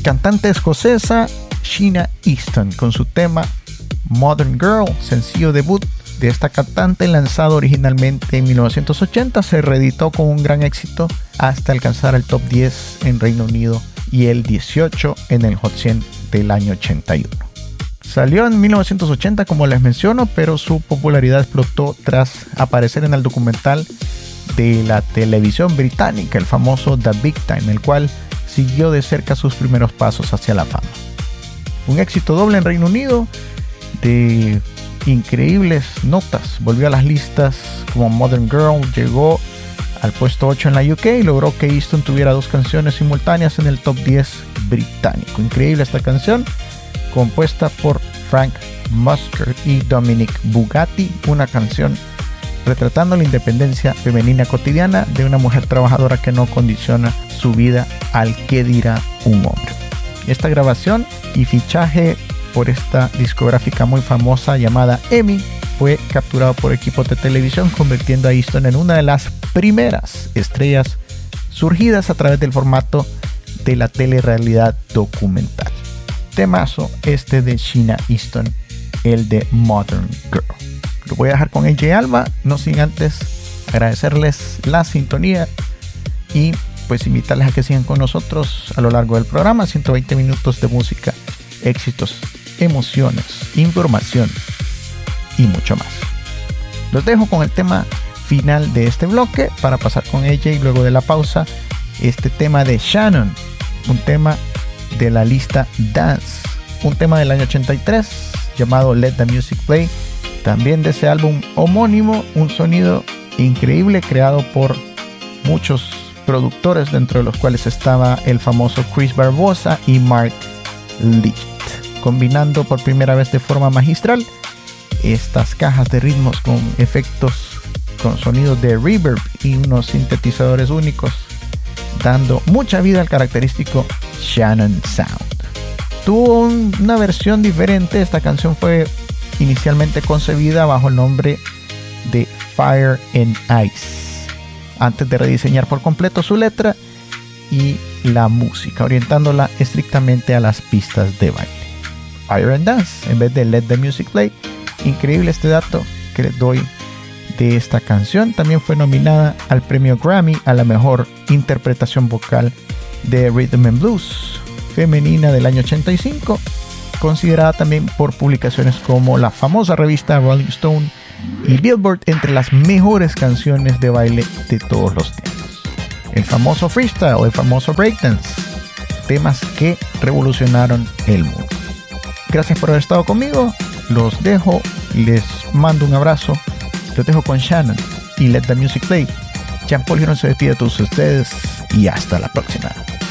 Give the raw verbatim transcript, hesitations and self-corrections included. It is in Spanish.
cantante escocesa Sheena Easton con su tema Modern Girl, sencillo debut de esta cantante, lanzado originalmente en mil novecientos ochenta, se reeditó con un gran éxito hasta alcanzar el top diez en Reino Unido y el dieciocho en el Hot cien del año ochenta y uno. Salió en mil novecientos ochenta, como les menciono, pero su popularidad explotó tras aparecer en el documental de la televisión británica, el famoso The Big Time, el cual siguió de cerca sus primeros pasos hacia la fama. Un éxito doble en Reino Unido, de increíbles notas, volvió a las listas como Modern Girl, llegó al puesto ocho en la U K y logró que Easton tuviera dos canciones simultáneas en el top diez británico. Increíble esta canción, compuesta por Frank Musker y Dominic Bugatti, una canción retratando la independencia femenina cotidiana de una mujer trabajadora que no condiciona su vida al qué dirá un hombre. Esta grabación y fichaje por esta discográfica muy famosa llamada EMI fue capturado por equipos de televisión, convirtiendo a Easton en una de las primeras estrellas surgidas a través del formato de la telerrealidad documental. Temazo este de Sheena Easton, el de Modern Girl. Lo voy a dejar con A J Alba, no sin antes agradecerles la sintonía y pues invitarles a que sigan con nosotros a lo largo del programa. ciento veinte minutos de música, éxitos, emociones, información y mucho más. Los dejo con el tema final de este bloque para pasar con ella y luego de la pausa este tema de Shannon, un tema de la lista Dance, un tema del año ochenta y tres llamado Let the Music Play, también de ese álbum homónimo, un sonido increíble creado por muchos productores, dentro de los cuales estaba el famoso Chris Barbosa y Mark Licht, combinando por primera vez de forma magistral estas cajas de ritmos con efectos, con sonidos de reverb y unos sintetizadores únicos, dando mucha vida al característico Shannon Sound. Tuvo un, una versión diferente. Esta canción fue inicialmente concebida bajo el nombre de Fire and Ice, antes de rediseñar por completo su letra y la música, orientándola estrictamente a las pistas de baile. Fire and Dance en vez de Let the Music Play. Increíble este dato que les doy de esta canción. También fue nominada al premio Grammy a la mejor interpretación vocal de Rhythm and Blues femenina del año ochenta y cinco, considerada también por publicaciones como la famosa revista Rolling Stone y Billboard entre las mejores canciones de baile de todos los tiempos. El famoso freestyle, el famoso breakdance, temas que revolucionaron el mundo. Gracias por haber estado conmigo. Los dejo, les mando un abrazo. Los dejo con Shannon y Let the Music Play. Jean Paul Girón se despide de todos ustedes y hasta la próxima.